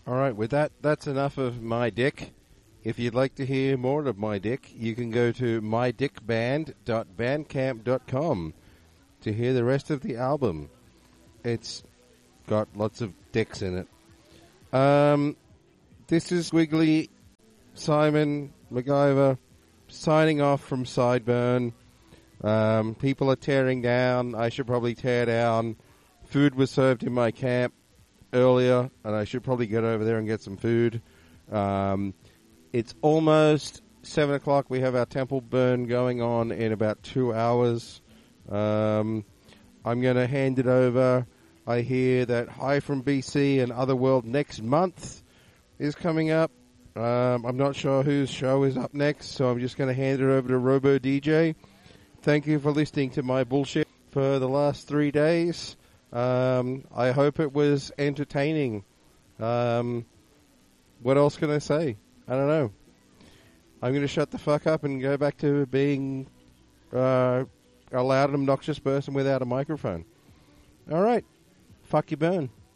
All right, with that, that's enough of my dick. If you'd like to hear more of my dick, you can go to mydickband.bandcamp.com to hear the rest of the album. It's got lots of dicks in it. This is Wiggly, Simon, MacGyver, signing off from Sideburn. People are tearing down. I should probably tear down. Food was served in my camp earlier, and I should probably get over there and get some food. It's almost 7 o'clock. We have our temple burn going on in about 2 hours. I'm going to hand it over. I hear that Hi from BC and Otherworld next month is coming up. I'm not sure whose show is up next, so I'm just going to hand it over to Robo DJ. Thank you for listening to my bullshit for the last 3 days. I hope it was entertaining. What else can I say? I don't know. I'm going to shut the fuck up and go back to being a loud and obnoxious person without a microphone. All right. Fuck you, burn.